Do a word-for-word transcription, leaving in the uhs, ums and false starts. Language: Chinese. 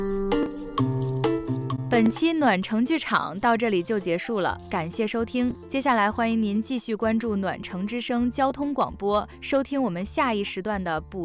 本期暖城剧场到这里就结束了，感谢收听。接下来欢迎您继续关注暖城之声交通广播，收听我们下一时段的补